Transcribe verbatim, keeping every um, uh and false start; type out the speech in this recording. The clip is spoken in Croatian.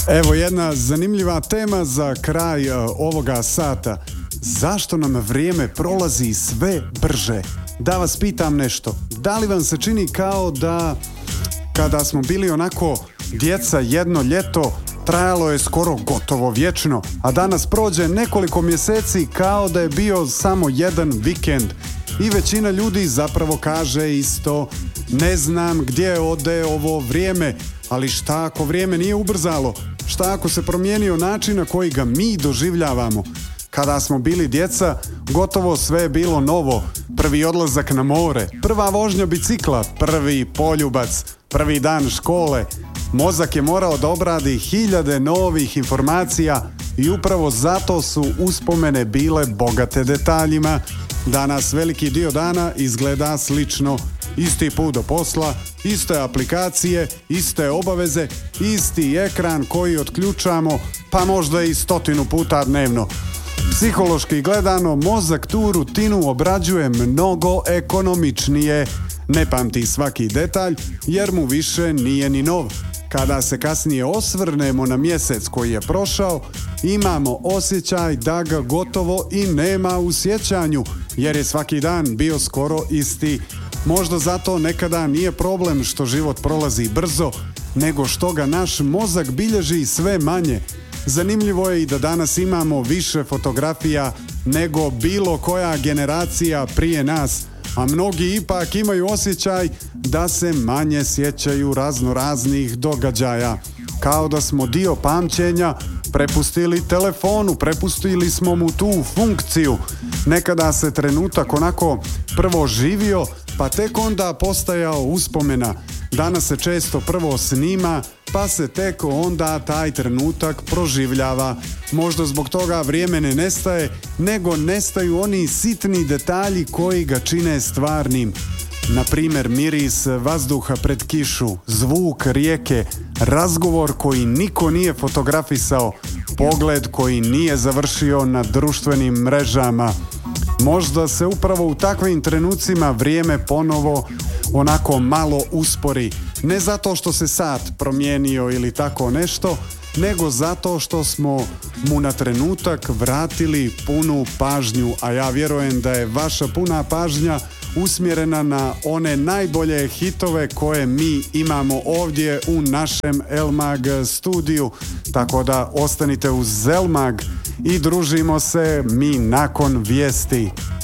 Evo jedna zanimljiva tema za kraj uh, ovoga sata. Zašto nam vrijeme prolazi sve brže? Da vas pitam nešto. Da li vam se čini kao da kada smo bili onako djeca jedno ljeto trajalo je skoro gotovo vječno, a danas prođe nekoliko mjeseci kao da je bio samo jedan vikend? I većina ljudi zapravo kaže isto: ne znam gdje ode ovo vrijeme, ali šta ako vrijeme nije ubrzalo? Šta ako se promijenio način na koji ga mi doživljavamo? Kada smo bili djeca, gotovo sve je bilo novo. Prvi odlazak na more, prva vožnja bicikla, prvi poljubac, prvi dan škole. Mozak je morao da obradi hiljade novih informacija i upravo zato su uspomene bile bogate detaljima. Danas veliki dio dana izgleda slično. Isti put do posla, iste aplikacije, iste obaveze, isti ekran koji otključamo, pa možda i stotinu puta dnevno. Psihološki gledano, mozak tu rutinu obrađuje mnogo ekonomičnije. Ne pamti svaki detalj jer mu više nije ni nov. Kada se kasnije osvrnemo na mjesec koji je prošao, imamo osjećaj da ga gotovo i nema u sjećanju, jer je svaki dan bio skoro isti. Možda zato nekada nije problem što život prolazi brzo, nego što ga naš mozak bilježi sve manje. Zanimljivo je i da danas imamo više fotografija nego bilo koja generacija prije nas, a mnogi ipak imaju osjećaj da se manje sjećaju razno raznih događaja. Kao da smo dio pamćenja prepustili telefonu, prepustili smo mu tu funkciju. Nekada se trenutak onako prvo živio, pa tek onda postajao uspomena. Danas se često prvo snima, pa se tek onda taj trenutak proživljava. Možda zbog toga vrijeme ne nestaje, nego nestaju oni sitni detalji koji ga čine stvarnim. Na primjer, miris vazduha pred kišu, zvuk rijeke, razgovor koji niko nije fotografisao, pogled koji nije završio na društvenim mrežama. Možda se upravo u takvim trenucima vrijeme ponovo onako malo uspori. Ne zato što se sat promijenio ili tako nešto, nego zato što smo mu na trenutak vratili punu pažnju, a ja vjerujem da je vaša puna pažnja usmjerena na one najbolje hitove koje mi imamo ovdje u našem Elmag studiju. Tako da ostanite uz Elmag i družimo se mi nakon vijesti.